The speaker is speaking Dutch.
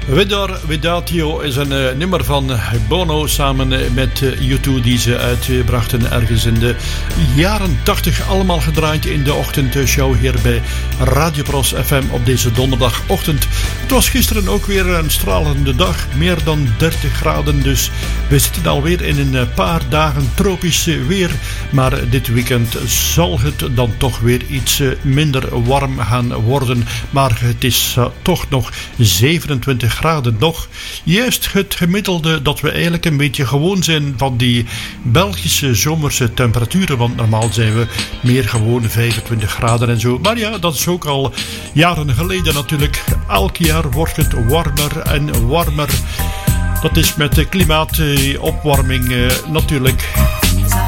Widor Widatio is een nummer van Bono samen met U2 die ze uitbrachten ergens in de jaren 80. Allemaal gedraaid in de ochtendshow hier bij Radio Pros FM op deze donderdagochtend. Het was gisteren ook weer een stralende dag, meer dan 30 graden. Dus we zitten alweer in een paar dagen tropisch weer. Maar dit weekend zal het dan toch weer iets minder warm gaan worden. Maar het is toch nog 27 graden nog. Juist het gemiddelde dat we eigenlijk een beetje gewoon zijn van die Belgische zomerse temperaturen. Want normaal zijn we meer gewoon 25 graden en zo. Maar ja, dat is ook al jaren geleden natuurlijk. Elk jaar wordt het warmer en warmer. Dat is met de klimaatopwarming natuurlijk